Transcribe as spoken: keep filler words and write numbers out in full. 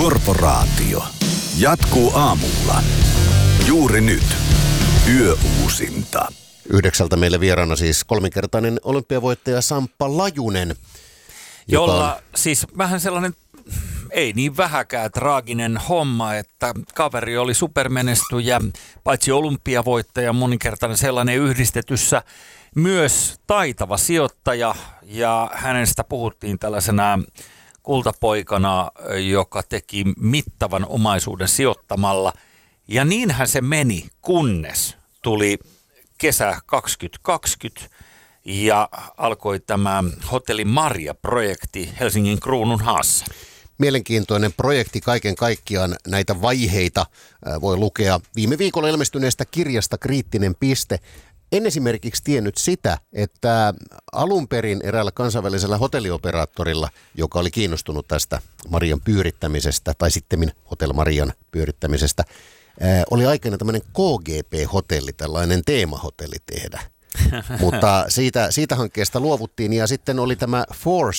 Korporaatio jatkuu aamulla. Juuri nyt. Yöuusinta. Yhdeksältä meille vieraana siis kolminkertainen olympiavoittaja Samppa Lajunen. Jolla on siis vähän sellainen, ei niin vähäkään traaginen homma, että kaveri oli supermenestyjä, paitsi olympiavoittaja, moninkertainen sellainen yhdistetyssä, myös taitava sijoittaja, ja hänestä puhuttiin tällaisena kultapoikana, joka teki mittavan omaisuuden sijoittamalla, ja niinhän se meni, kunnes tuli kesä kaksituhattakaksikymmentä ja alkoi tämä Hotelli Maria-projekti Helsingin Kruunun Haassa. Mielenkiintoinen projekti kaiken kaikkiaan. Näitä vaiheita voi lukea viime viikolla ilmestyneestä kirjasta Kriittinen piste. En esimerkiksi tiennyt sitä, että alun perin eräällä kansainvälisellä hotellioperaattorilla, joka oli kiinnostunut tästä Marian pyörittämisestä, tai sittemmin Hotel Marian pyörittämisestä, oli aikana tämmöinen K G P-hotelli, tällainen teemahotelli tehdä. Mutta siitä, siitä hankkeesta luovuttiin, ja sitten oli tämä Four